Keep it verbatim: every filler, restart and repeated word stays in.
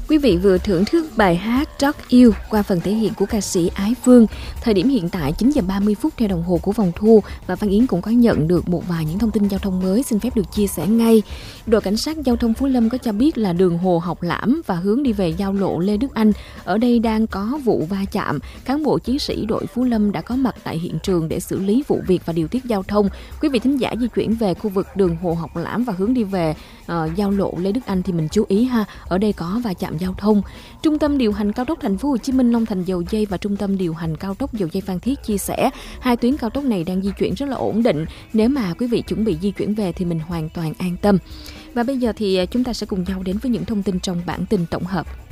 Quý vị vừa thưởng thức bài hát Trót Yêu qua phần thể hiện của ca sĩ Ái Phương. Thời điểm hiện tại chín giờ ba mươi phút theo đồng hồ của vòng thu, và Văn Yến cũng có nhận được một vài những thông tin giao thông mới xin phép được chia sẻ ngay. Đội cảnh sát giao thông Phú Lâm có cho biết là đường Hồ Học Lãm và hướng đi về giao lộ Lê Đức Anh, ở đây đang có vụ va chạm. Cán bộ chiến sĩ đội Phú Lâm đã có mặt tại hiện trường để xử lý vụ việc và điều tiết giao thông. Quý vị thính giả di chuyển về khu vực đường Hồ Học Lãm và hướng đi về uh, giao lộ Lê Đức Anh thì mình chú ý ha, ở đây có va chạm giao thông. Trung tâm điều hành cao tốc Thành phố Hồ Chí Minh Long Thành Dầu Giây và Trung tâm điều hành cao tốc Dầu Giây Phan Thiết chia sẻ hai tuyến cao tốc này đang di chuyển rất là ổn định. Nếu mà quý vị chuẩn bị di chuyển về thì mình hoàn toàn an tâm. Và bây giờ thì chúng ta sẽ cùng nhau đến với những thông tin trong bản tin tổng hợp.